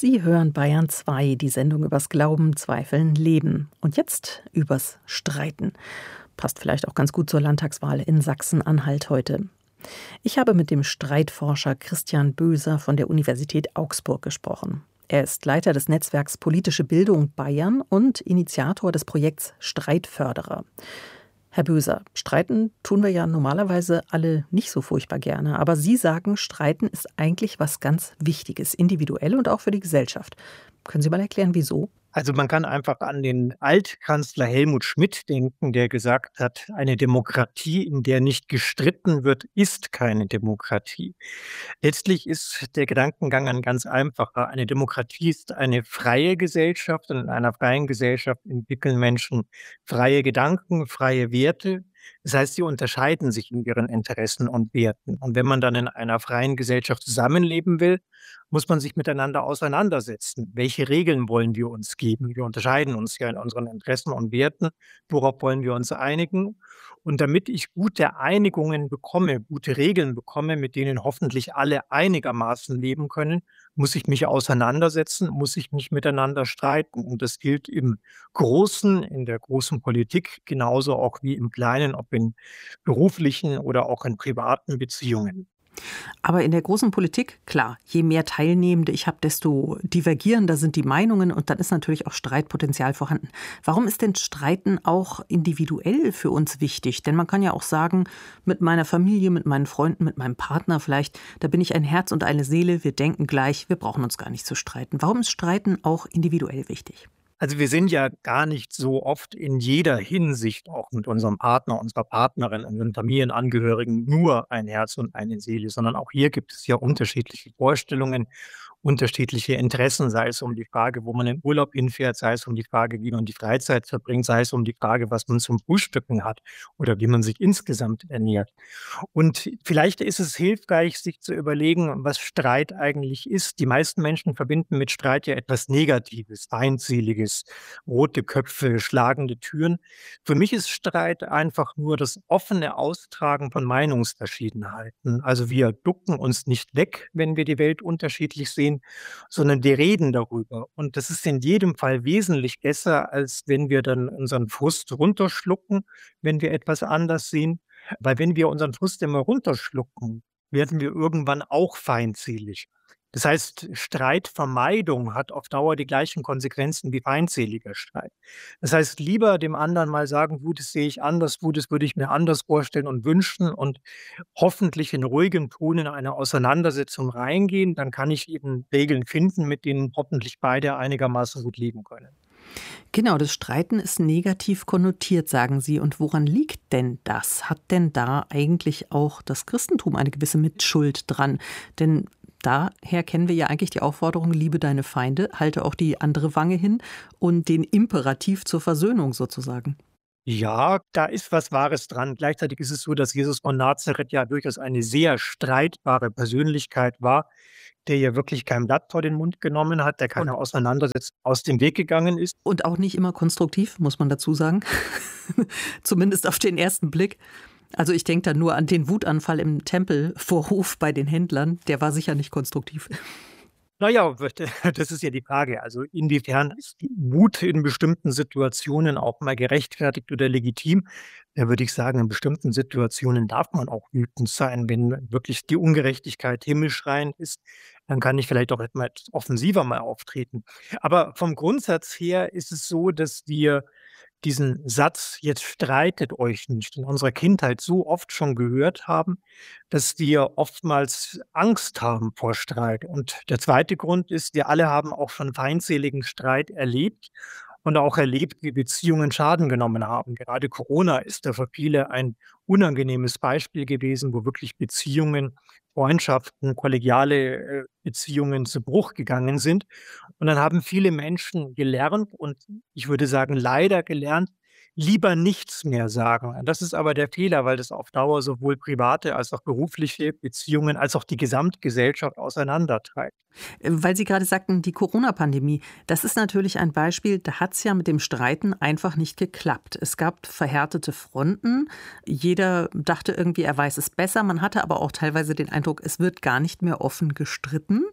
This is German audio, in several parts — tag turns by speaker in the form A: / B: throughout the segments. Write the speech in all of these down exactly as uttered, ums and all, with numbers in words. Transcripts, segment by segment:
A: Sie hören Bayern zwei, die Sendung übers Glauben, Zweifeln, Leben. Und jetzt übers Streiten. Passt vielleicht auch ganz gut zur Landtagswahl in Sachsen-Anhalt heute. Ich habe mit dem Streitforscher Christian Böser von der Universität Augsburg gesprochen. Er ist Leiter des Netzwerks Politische Bildung Bayern und Initiator des Projekts Streitförderer. Herr Böser, streiten tun wir ja normalerweise alle nicht so furchtbar gerne. Aber Sie sagen, Streiten ist eigentlich was ganz Wichtiges, individuell und auch für die Gesellschaft. Können Sie mal erklären, wieso?
B: Also man kann einfach an den Altkanzler Helmut Schmidt denken, der gesagt hat, eine Demokratie, in der nicht gestritten wird, ist keine Demokratie. Letztlich ist der Gedankengang ein ganz einfacher. Eine Demokratie ist eine freie Gesellschaft und in einer freien Gesellschaft entwickeln Menschen freie Gedanken, freie Werte. Das heißt, sie unterscheiden sich in ihren Interessen und Werten. Und wenn man dann in einer freien Gesellschaft zusammenleben will, muss man sich miteinander auseinandersetzen. Welche Regeln wollen wir uns geben? Wir unterscheiden uns ja in unseren Interessen und Werten. Worauf wollen wir uns einigen? Und damit ich gute Einigungen bekomme, gute Regeln bekomme, mit denen hoffentlich alle einigermaßen leben können, muss ich mich auseinandersetzen, muss ich mich miteinander streiten. Und das gilt im Großen, in der großen Politik, genauso auch wie im Kleinen, ob in beruflichen oder auch in privaten Beziehungen.
A: Aber in der großen Politik, klar, je mehr Teilnehmende ich habe, desto divergierender sind die Meinungen und dann ist natürlich auch Streitpotenzial vorhanden. Warum ist denn Streiten auch individuell für uns wichtig? Denn man kann ja auch sagen, mit meiner Familie, mit meinen Freunden, mit meinem Partner vielleicht, da bin ich ein Herz und eine Seele, wir denken gleich, wir brauchen uns gar nicht zu streiten. Warum ist Streiten auch individuell wichtig?
B: Also wir sind ja gar nicht so oft in jeder Hinsicht, auch mit unserem Partner, unserer Partnerin, unseren Familienangehörigen, nur ein Herz und eine Seele, sondern auch hier gibt es ja unterschiedliche Vorstellungen, unterschiedliche Interessen, sei es um die Frage, wo man in Urlaub hinfährt, sei es um die Frage, wie man die Freizeit verbringt, sei es um die Frage, was man zum Frühstücken hat oder wie man sich insgesamt ernährt. Und vielleicht ist es hilfreich, sich zu überlegen, was Streit eigentlich ist. Die meisten Menschen verbinden mit Streit ja etwas Negatives, Feindseliges, rote Köpfe, schlagende Türen. Für mich ist Streit einfach nur das offene Austragen von Meinungsverschiedenheiten. Also wir ducken uns nicht weg, wenn wir die Welt unterschiedlich sehen, sondern wir reden darüber. Und das ist in jedem Fall wesentlich besser, als wenn wir dann unseren Frust runterschlucken, wenn wir etwas anders sehen. Weil wenn wir unseren Frust immer runterschlucken, werden wir irgendwann auch feindselig. Das heißt, Streitvermeidung hat auf Dauer die gleichen Konsequenzen wie feindseliger Streit. Das heißt, lieber dem anderen mal sagen, gut, das sehe ich anders, gut, das würde ich mir anders vorstellen und wünschen und hoffentlich in ruhigem Ton in eine Auseinandersetzung reingehen, dann kann ich eben Regeln finden, mit denen hoffentlich beide einigermaßen gut leben können.
A: Genau, das Streiten ist negativ konnotiert, sagen Sie. Und woran liegt denn das? Hat denn da eigentlich auch das Christentum eine gewisse Mitschuld dran? Denn daher kennen wir ja eigentlich die Aufforderung, liebe deine Feinde, halte auch die andere Wange hin und den Imperativ zur Versöhnung sozusagen.
B: Ja, da ist was Wahres dran. Gleichzeitig ist es so, dass Jesus von Nazareth ja durchaus eine sehr streitbare Persönlichkeit war, der ja wirklich kein Blatt vor den Mund genommen hat, der keine Auseinandersetzung aus dem Weg gegangen ist.
A: Und auch nicht immer konstruktiv, muss man dazu sagen. Zumindest auf den ersten Blick. Also ich denke da nur an den Wutanfall im Tempelvorhof bei den Händlern. Der war sicher nicht konstruktiv.
B: Naja, das ist ja die Frage. Also inwiefern ist die Wut in bestimmten Situationen auch mal gerechtfertigt oder legitim? Da würde ich sagen, in bestimmten Situationen darf man auch wütend sein. Wenn wirklich die Ungerechtigkeit himmelschreiend ist, dann kann ich vielleicht auch etwas offensiver mal auftreten. Aber vom Grundsatz her ist es so, dass wir diesen Satz, jetzt streitet euch nicht, in unserer Kindheit so oft schon gehört haben, dass wir oftmals Angst haben vor Streit. Und der zweite Grund ist, wir alle haben auch schon feindseligen Streit erlebt und auch erlebt, wie Beziehungen Schaden genommen haben. Gerade Corona ist da für viele ein unangenehmes Beispiel gewesen, wo wirklich Beziehungen, Freundschaften, kollegiale äh, Beziehungen zu Bruch gegangen sind. Und dann haben viele Menschen gelernt und ich würde sagen, leider gelernt, lieber nichts mehr sagen. Das ist aber der Fehler, weil das auf Dauer sowohl private als auch berufliche Beziehungen als auch die Gesamtgesellschaft auseinandertreibt.
A: Weil Sie gerade sagten, die Corona-Pandemie, das ist natürlich ein Beispiel, da hat es ja mit dem Streiten einfach nicht geklappt. Es gab verhärtete Fronten, jeder dachte irgendwie, er weiß es besser, man hatte aber auch teilweise den Eindruck, es wird gar nicht mehr offen gestritten.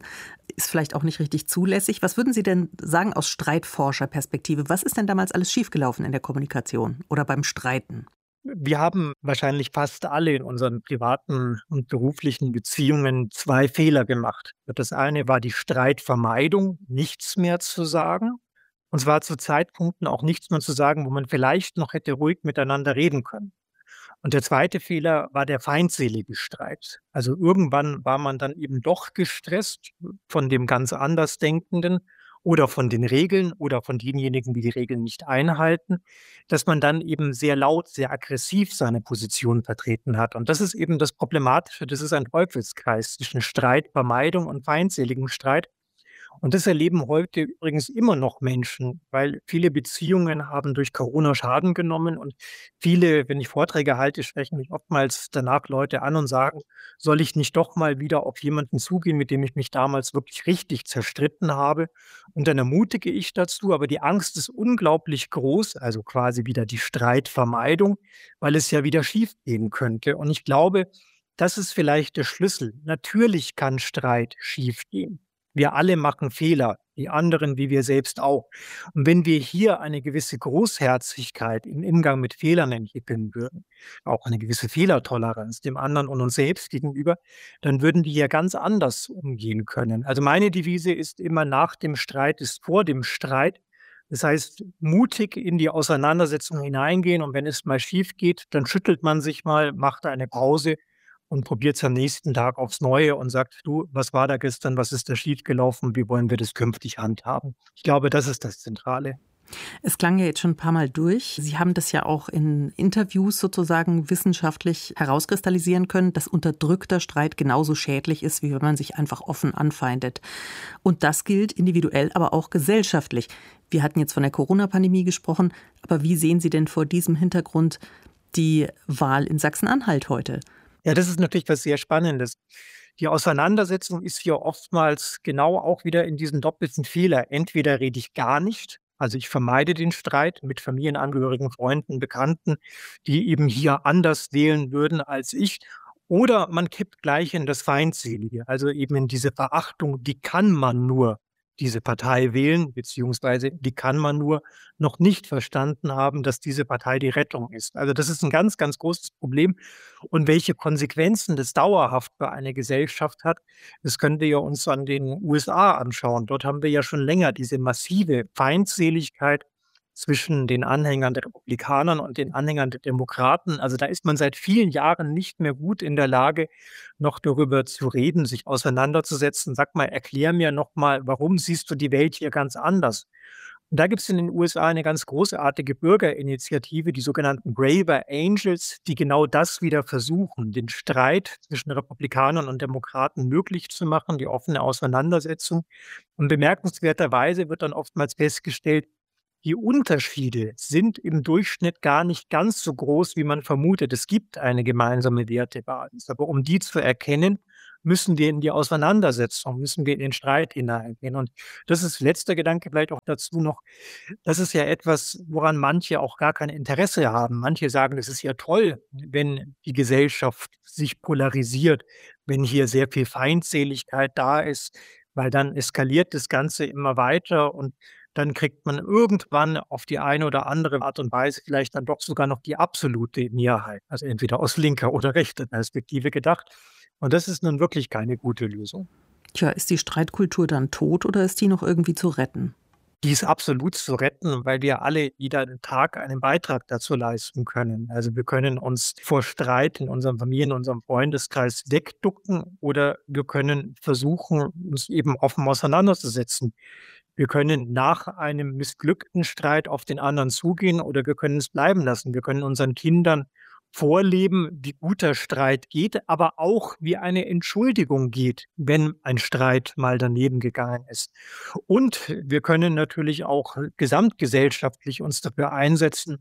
A: ist vielleicht auch nicht richtig zulässig. Was würden Sie denn sagen aus Streitforscherperspektive? Was ist denn damals alles schiefgelaufen in der Kommunikation oder beim Streiten?
B: Wir haben wahrscheinlich fast alle in unseren privaten und beruflichen Beziehungen zwei Fehler gemacht. Das eine war die Streitvermeidung, nichts mehr zu sagen. Und zwar zu Zeitpunkten auch nichts mehr zu sagen, wo man vielleicht noch hätte ruhig miteinander reden können. Und der zweite Fehler war der feindselige Streit. Also irgendwann war man dann eben doch gestresst von dem ganz Andersdenkenden oder von den Regeln oder von denjenigen, die die Regeln nicht einhalten, dass man dann eben sehr laut, sehr aggressiv seine Position vertreten hat. Und das ist eben das Problematische. Das ist ein Teufelskreis zwischen Streitvermeidung und feindseligem Streit. Und das erleben heute übrigens immer noch Menschen, weil viele Beziehungen haben durch Corona Schaden genommen und viele, wenn ich Vorträge halte, sprechen mich oftmals danach Leute an und sagen: „Soll ich nicht doch mal wieder auf jemanden zugehen, mit dem ich mich damals wirklich richtig zerstritten habe?“ Und dann ermutige ich dazu, aber die Angst ist unglaublich groß, also quasi wieder die Streitvermeidung, weil es ja wieder schiefgehen könnte. Und ich glaube, das ist vielleicht der Schlüssel. Natürlich kann Streit schiefgehen. Wir alle machen Fehler, die anderen wie wir selbst auch. Und wenn wir hier eine gewisse Großherzigkeit im Umgang mit Fehlern entwickeln würden, auch eine gewisse Fehlertoleranz dem anderen und uns selbst gegenüber, dann würden wir hier ganz anders umgehen können. Also meine Devise ist immer: Nach dem Streit ist vor dem Streit. Das heißt, mutig in die Auseinandersetzung hineingehen, und wenn es mal schief geht, dann schüttelt man sich mal, macht eine Pause und probiert es am nächsten Tag aufs Neue und sagt: „Du, was war da gestern? Was ist da schiefgelaufen? Wie wollen wir das künftig handhaben?“ Ich glaube, das ist das Zentrale.
A: Es klang ja jetzt schon ein paar Mal durch. Sie haben das ja auch in Interviews sozusagen wissenschaftlich herauskristallisieren können, dass unterdrückter Streit genauso schädlich ist, wie wenn man sich einfach offen anfeindet. Und das gilt individuell, aber auch gesellschaftlich. Wir hatten jetzt von der Corona-Pandemie gesprochen, aber wie sehen Sie denn vor diesem Hintergrund die Wahl in Sachsen-Anhalt heute?
B: Ja, das ist natürlich was sehr Spannendes. Die Auseinandersetzung ist hier oftmals genau auch wieder in diesem doppelten Fehler. Entweder rede ich gar nicht, also ich vermeide den Streit mit Familienangehörigen, Freunden, Bekannten, die eben hier anders wählen würden als ich. Oder man kippt gleich in das Feindselige, also eben in diese Verachtung, die kann man nur diese Partei wählen, beziehungsweise die kann man nur noch nicht verstanden haben, dass diese Partei die Rettung ist. Also das ist ein ganz, ganz großes Problem. Und welche Konsequenzen das dauerhaft für eine Gesellschaft hat, das können wir ja uns an den U S A anschauen. Dort haben wir ja schon länger diese massive Feindseligkeit zwischen den Anhängern der Republikanern und den Anhängern der Demokraten. Also da ist man seit vielen Jahren nicht mehr gut in der Lage, noch darüber zu reden, sich auseinanderzusetzen. Sag mal, erklär mir noch mal, warum siehst du die Welt hier ganz anders? Und da gibt es in den U S A eine ganz großartige Bürgerinitiative, die sogenannten Braver Angels, die genau das wieder versuchen, den Streit zwischen Republikanern und Demokraten möglich zu machen, die offene Auseinandersetzung. Und bemerkenswerterweise wird dann oftmals festgestellt, die Unterschiede sind im Durchschnitt gar nicht ganz so groß, wie man vermutet. Es gibt eine gemeinsame Wertebasis. Aber um die zu erkennen, müssen wir in die Auseinandersetzung, müssen wir in den Streit hineingehen. Und das ist letzter Gedanke vielleicht auch dazu noch. Das ist ja etwas, woran manche auch gar kein Interesse haben. Manche sagen, es ist ja toll, wenn die Gesellschaft sich polarisiert, wenn hier sehr viel Feindseligkeit da ist, weil dann eskaliert das Ganze immer weiter und dann kriegt man irgendwann auf die eine oder andere Art und Weise vielleicht dann doch sogar noch die absolute Mehrheit, also entweder aus linker oder rechter Perspektive gedacht. Und das ist nun wirklich keine gute Lösung.
A: Tja, ist die Streitkultur dann tot oder ist die noch irgendwie zu retten?
B: Die ist absolut zu retten, weil wir alle jeden Tag einen Beitrag dazu leisten können. Also wir können uns vor Streit in unserem Familien-, in unserem Freundeskreis wegducken oder wir können versuchen, uns eben offen auseinanderzusetzen. Wir können nach einem missglückten Streit auf den anderen zugehen oder wir können es bleiben lassen. Wir können unseren Kindern vorleben, wie guter Streit geht, aber auch wie eine Entschuldigung geht, wenn ein Streit mal daneben gegangen ist. Und wir können natürlich auch gesamtgesellschaftlich uns dafür einsetzen,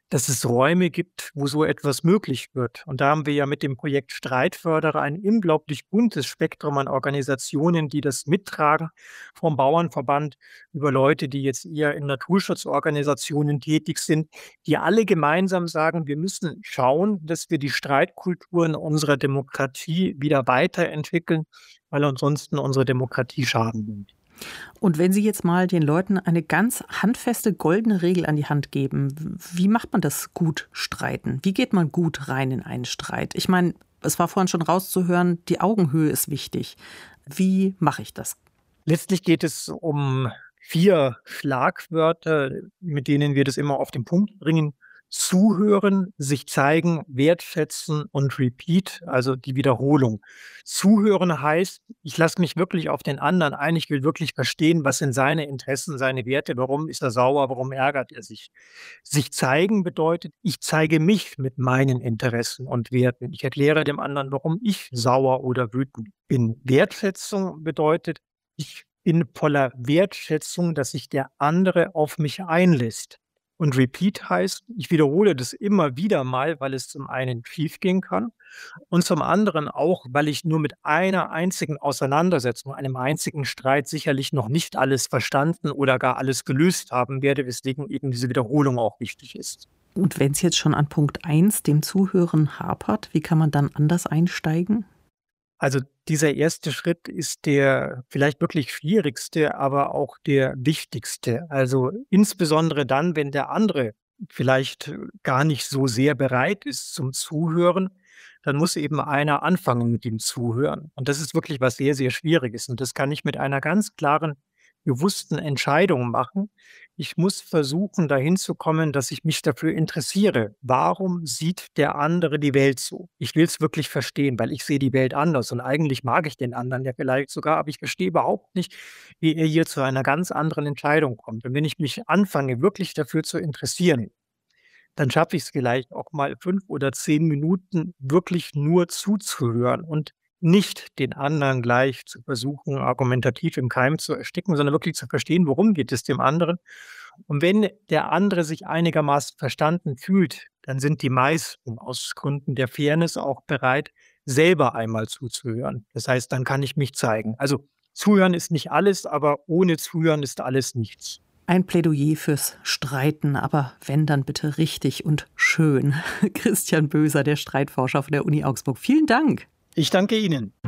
B: dass es Räume gibt, wo so etwas möglich wird. Und da haben wir ja mit dem Projekt Streitförderer ein unglaublich buntes Spektrum an Organisationen, die das mittragen, vom Bauernverband über Leute, die jetzt eher in Naturschutzorganisationen tätig sind, die alle gemeinsam sagen, wir müssen schauen, dass wir die Streitkulturen unserer Demokratie wieder weiterentwickeln, weil ansonsten unsere Demokratie Schaden nimmt.
A: Und wenn Sie jetzt mal den Leuten eine ganz handfeste goldene Regel an die Hand geben, wie macht man das gut streiten? Wie geht man gut rein in einen Streit? Ich meine, es war vorhin schon rauszuhören, die Augenhöhe ist wichtig. Wie mache ich das?
B: Letztlich geht es um vier Schlagwörter, mit denen wir das immer auf den Punkt bringen. Zuhören, sich zeigen, wertschätzen und Repeat, also die Wiederholung. Zuhören heißt, ich lasse mich wirklich auf den anderen ein, ich will wirklich verstehen, was sind seine Interessen, seine Werte, warum ist er sauer, warum ärgert er sich. Sich zeigen bedeutet, ich zeige mich mit meinen Interessen und Werten. Ich erkläre dem anderen, warum ich sauer oder wütend bin. Wertschätzung bedeutet, ich bin voller Wertschätzung, dass sich der andere auf mich einlässt. Und Repeat heißt, ich wiederhole das immer wieder mal, weil es zum einen schiefgehen kann und zum anderen auch, weil ich nur mit einer einzigen Auseinandersetzung, einem einzigen Streit sicherlich noch nicht alles verstanden oder gar alles gelöst haben werde, weswegen eben diese Wiederholung auch wichtig ist.
A: Und wenn es jetzt schon an Punkt eins, dem Zuhören, hapert, wie kann man dann anders einsteigen?
B: Also dieser erste Schritt ist der vielleicht wirklich schwierigste, aber auch der wichtigste. Also insbesondere dann, wenn der andere vielleicht gar nicht so sehr bereit ist zum Zuhören, dann muss eben einer anfangen mit dem Zuhören. Und das ist wirklich was sehr, sehr Schwieriges. Und das kann ich mit einer ganz klaren, bewussten Entscheidung machen. Ich muss versuchen, dahin zu kommen, dass ich mich dafür interessiere. Warum sieht der andere die Welt so? Ich will es wirklich verstehen, weil ich sehe die Welt anders und eigentlich mag ich den anderen ja vielleicht sogar, aber ich verstehe überhaupt nicht, wie er hier zu einer ganz anderen Entscheidung kommt. Und wenn ich mich anfange, wirklich dafür zu interessieren, dann schaffe ich es vielleicht auch mal fünf oder zehn Minuten wirklich nur zuzuhören und nicht den anderen gleich zu versuchen, argumentativ im Keim zu ersticken, sondern wirklich zu verstehen, worum geht es dem anderen. Und wenn der andere sich einigermaßen verstanden fühlt, dann sind die meisten aus Gründen der Fairness auch bereit, selber einmal zuzuhören. Das heißt, dann kann ich mich zeigen. Also zuhören ist nicht alles, aber ohne Zuhören ist alles nichts.
A: Ein Plädoyer fürs Streiten, aber wenn, dann bitte richtig und schön. Christian Böser, der Streitforscher von der Uni Augsburg. Vielen Dank.
B: Ich danke Ihnen.